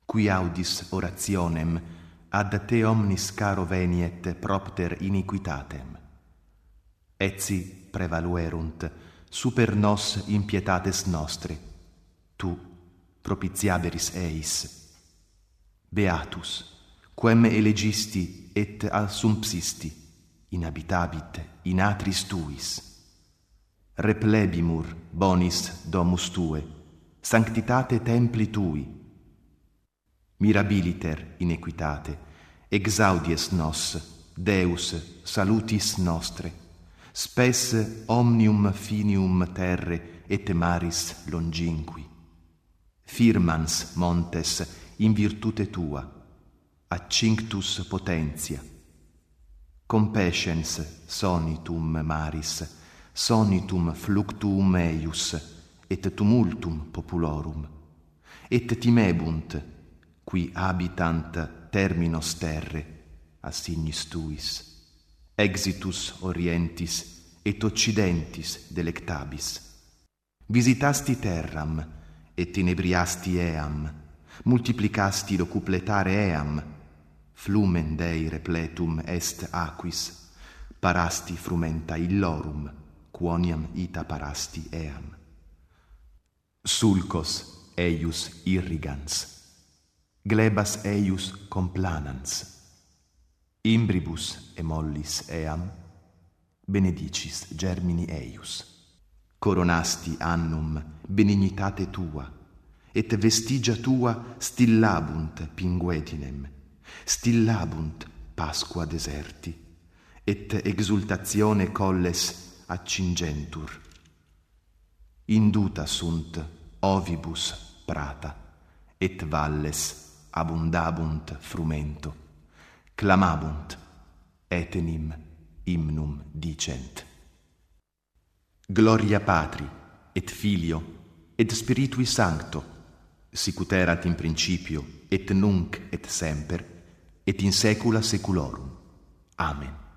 qui audis orationem ad te omnis caro veniet propter iniquitatem. Etsi prevaluerunt super nos impietates nostre, tu propitiaberis eis. Beatus, quem elegisti et assumpsisti, inhabitabit in atris tuis. Replebimur bonis domus tue, sanctitate templi tui. Mirabiliter in equitate, exaudies nos, Deus, salutis nostre, spes omnium finium terre et maris longinqui. Firmans montes in virtute tua, accinctus potentia. Compescens sonitum maris, sonitum fluctuum eius, et tumultum populorum, et timebunt, qui habitant terminos terre, assignis tuis, exitus orientis et occidentis delectabis. Visitasti terram, et inebriasti eam, multiplicasti locupletare eam, flumen Dei repletum est aquis, parasti frumenta illorum, quoniam ita parasti eam. Sulcos eius irrigans, glebas eius complanans, imbribus emollis eam, benedicis germini eius. Coronasti annum benignitate tua, et vestigia tua stillabunt pinguetinem, stillabunt Pasqua deserti, et exultatione colles accingentur. Induta sunt ovibus prata, et valles abundabunt frumento, clamabunt, etenim hymnum dicent. Gloria Patri, et Filio, et Spiritui Sancto, sicut erat in principio, et nunc et semper, et in saecula saeculorum. Amen.